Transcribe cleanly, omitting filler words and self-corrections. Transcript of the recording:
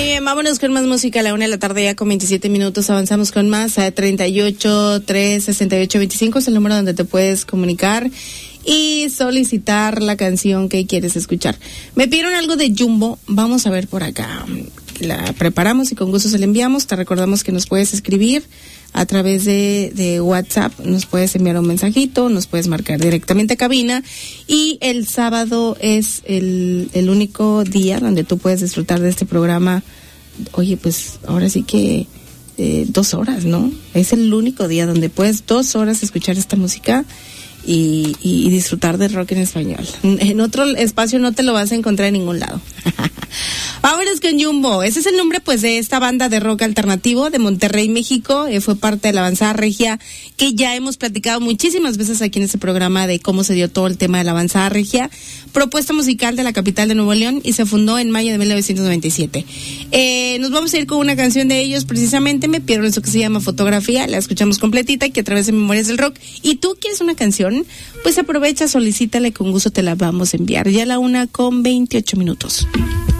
bien, vámonos con más música a la 1:00 ya con 27 minutos. Avanzamos con más a 38-3-68-25 es el número donde te puedes comunicar y solicitar la canción que quieres escuchar. Me pidieron algo de Jumbo, vamos a ver por acá. La preparamos y con gusto se la enviamos. Te recordamos que nos puedes escribir a través de WhatsApp, nos puedes enviar un mensajito, nos puedes marcar directamente a cabina, y el sábado es el único día donde tú puedes disfrutar de este programa. Oye, pues ahora sí que 2 horas, ¿no? Es el único día donde puedes 2 horas escuchar esta música y disfrutar del rock en español. En otro espacio no te lo vas a encontrar en ningún lado. Vámonos con Jumbo. Ese es el nombre, pues, de esta banda de rock alternativo de Monterrey, México. Fue parte de la Avanzada Regia, que ya hemos platicado muchísimas veces aquí en este programa de cómo se dio todo el tema de la Avanzada Regia, propuesta musical de la capital de Nuevo León, y se fundó en mayo de 1997. Nos vamos a ir con una canción de ellos, precisamente. Me pidieron eso que se llama Fotografía. La escuchamos completita, y que a través de Memorias del Rock. ¿Y tú quieres una canción? Pues aprovecha, solicítala y con gusto te la vamos a enviar. Ya a la 1:28.